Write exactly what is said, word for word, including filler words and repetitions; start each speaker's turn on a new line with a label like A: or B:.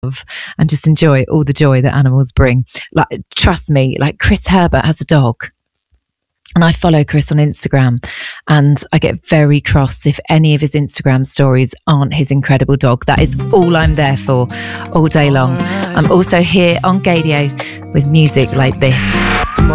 A: and just enjoy all the joy that animals bring. Like, trust me, like Chris Herbert has a dog. And I follow Chris on Instagram, and I get very cross if any of his Instagram stories aren't his incredible dog. That is all I'm there for all day long. I'm also here on Gaydio with music like this.